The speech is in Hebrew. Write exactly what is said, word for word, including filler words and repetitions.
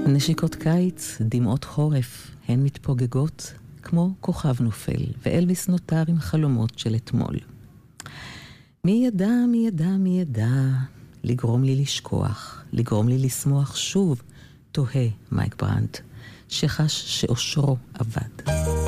נשיקות קיץ, דמעות חורף, הן מתפוגגות כמו כוכב נופל, ואלוויס נותר עם חלומות של אתמול. מי ידע, מי ידע, מי ידע, לגרום לי לשכוח, לגרום לי לשמוח שוב, תוהה מייק ברנט, שחש שאושרו עבד.